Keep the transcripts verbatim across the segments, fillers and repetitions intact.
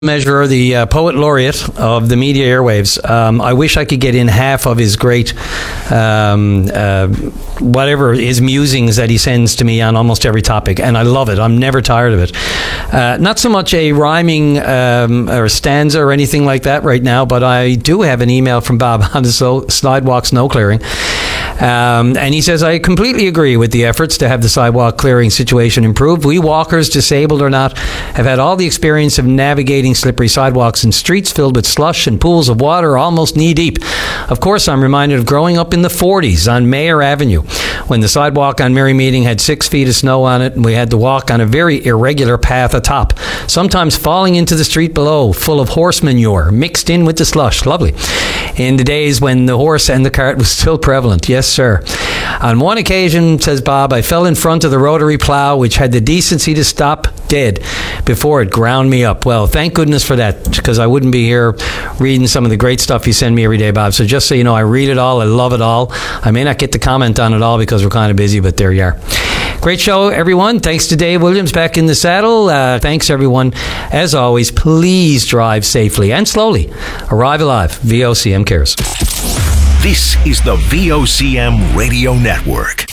Measurer, the uh, poet laureate of the media airwaves. Um, I wish I could get in half of his great, um, uh, whatever, his musings that he sends to me on almost every topic. And I love it. I'm never tired of it. Uh, not so much a rhyming um, or stanza or anything like that right now, but I do have an email from Bob on the so- sidewalk snow clearing. Um, and he says, I completely agree with the efforts to have the sidewalk clearing situation improved. We walkers, disabled or not, have had all the experience of navigating slippery sidewalks and streets filled with slush and pools of water almost knee deep. Of course, I'm reminded of growing up in the forties on Mayor Avenue, when the sidewalk on Merry Meeting had six feet of snow on it, and we had to walk on a very irregular path atop, sometimes falling into the street below, full of horse manure mixed in with the slush. Lovely. In the days when the horse and the cart was still prevalent. Yes, sir. On one occasion, says Bob, I fell in front of the rotary plow, which had the decency to stop dead before it ground me up. Well, thank goodness for that, because I wouldn't be here reading some of the great stuff you send me every day, Bob. So just so you know, I read it all. I love it all. I may not get to comment on it all because we're kind of busy, but there you are. Great show, everyone. Thanks to Dave Williams back in the saddle. Uh, thanks, everyone. As always, please drive safely and slowly. Arrive alive. V O C M cares. This is the V O C M Radio Network.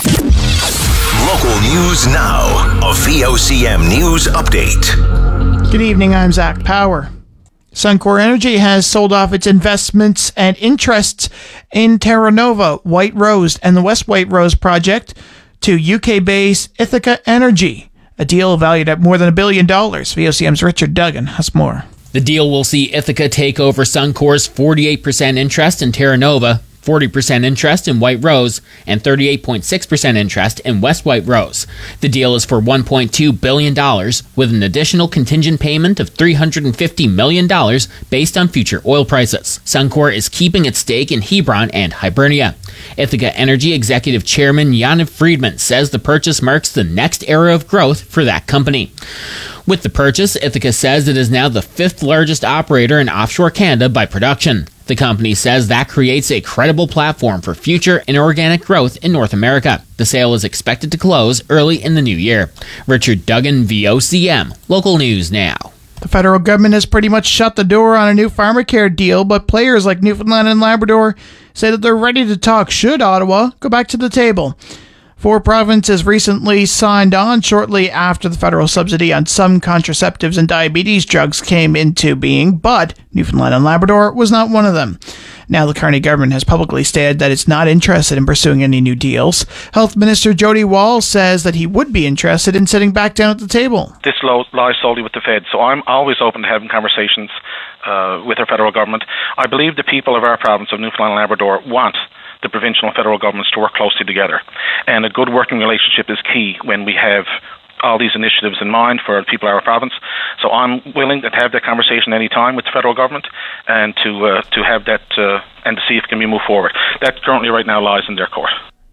Local news now. A V O C M News Update. Good evening, I'm Zach Power. Suncor Energy has sold off its investments and interests in Terra Nova, White Rose, and the West White Rose project to U K-based Ithaca Energy, a deal valued at more than a billion dollars. V O C M's Richard Duggan has more. The deal will see Ithaca take over Suncor's forty-eight percent interest in Terra Nova, forty percent interest in White Rose, and thirty-eight point six percent interest in West White Rose. The deal is for one point two billion dollars, with an additional contingent payment of three hundred fifty million dollars based on future oil prices. Suncor is keeping its stake in Hebron and Hibernia. Ithaca Energy Executive Chairman Yaniv Friedman says the purchase marks the next era of growth for that company. With the purchase, Ithaca says it is now the fifth largest operator in offshore Canada by production. The company says that creates a credible platform for future inorganic growth in North America. The sale is expected to close early in the new year. Richard Duggan, V O C M. Local news now. The federal government has pretty much shut the door on a new pharmacare deal, but players like Newfoundland and Labrador say that they're ready to talk should Ottawa go back to the table. Four provinces recently signed on shortly after the federal subsidy on some contraceptives and diabetes drugs came into being, but Newfoundland and Labrador was not one of them. Now the Carney government has publicly stated that it's not interested in pursuing any new deals. Health Minister Jody Wall says that he would be interested in sitting back down at the table. This lies solely with the Fed, so I'm always open to having conversations uh, with our federal government. I believe the people of our province of Newfoundland and Labrador want the provincial and federal governments to work closely together. And a good working relationship is key when we have all these initiatives in mind for people of our province. So I'm willing to have that conversation any time with the federal government and to uh, to have that uh, and to see if it can be moved forward. That currently right now lies in their court.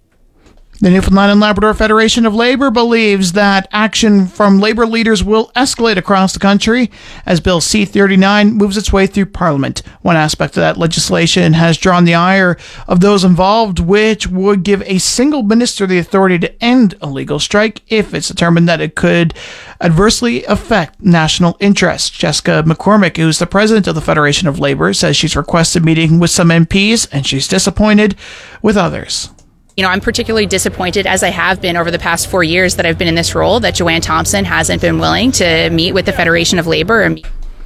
The Newfoundland and Labrador Federation of Labour believes that action from Labour leaders will escalate across the country as Bill C thirty-nine moves its way through Parliament. One aspect of that legislation has drawn the ire of those involved, which would give a single minister the authority to end a legal strike if it's determined that it could adversely affect national interests. Jessica McCormick, who's the president of the Federation of Labour, says she's requested a meeting with some M Ps and she's disappointed with others. You know, I'm particularly disappointed, as I have been over the past four years that I've been in this role, that Joanne Thompson hasn't been willing to meet with the Federation of Labour. And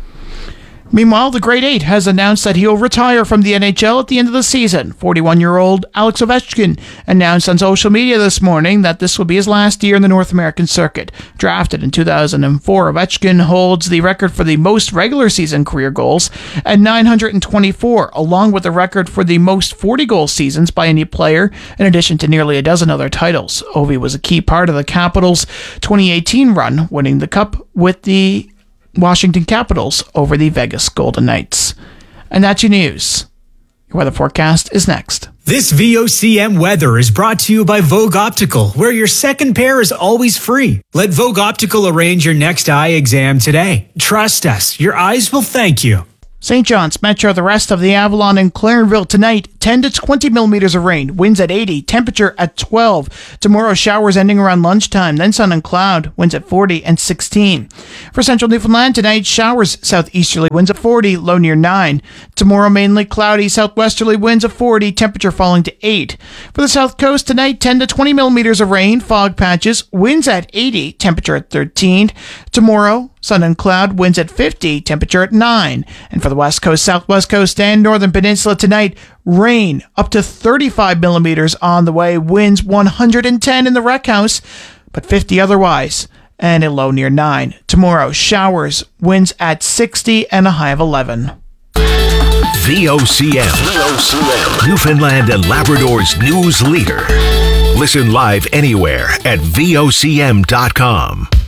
Meanwhile, the Great Eight has announced that he'll retire from the N H L at the end of the season. forty-one-year-old Alex Ovechkin announced on social media this morning that this will be his last year in the North American circuit. Drafted in two thousand four, Ovechkin holds the record for the most regular season career goals at nine hundred twenty-four, along with the record for the most forty-goal seasons by any player, in addition to nearly a dozen other titles. Ovi was a key part of the Capitals' twenty eighteen run, winning the Cup with the Washington Capitals over the Vegas Golden Knights. And that's your news. Your weather forecast is next. This V O C M weather is brought to you by Vogue Optical, where your second pair is always free. Let Vogue Optical arrange your next eye exam today. Trust us, your eyes will thank you. Saint John's Metro, the rest of the Avalon and Clarenville tonight, ten to twenty millimeters of rain, winds at eighty, temperature at twelve. Tomorrow, showers ending around lunchtime, then sun and cloud, winds at forty and sixteen. For central Newfoundland tonight, showers, southeasterly winds at forty, low near nine. Tomorrow, mainly cloudy, southwesterly winds at forty, temperature falling to eight. For the south coast tonight, ten to twenty millimeters of rain, fog patches, winds at eighty, temperature at thirteen. Tomorrow, sun and cloud, winds at fifty, temperature at nine. And for the west coast, southwest coast, and northern peninsula tonight, rain up to thirty-five millimeters on the way, winds one hundred ten in the Rec House, but fifty otherwise, and a low near nine. Tomorrow, showers, winds at sixty, and a high of eleven. V O C M, V O C M, Newfoundland and Labrador's news leader. Listen live anywhere at V O C M dot com.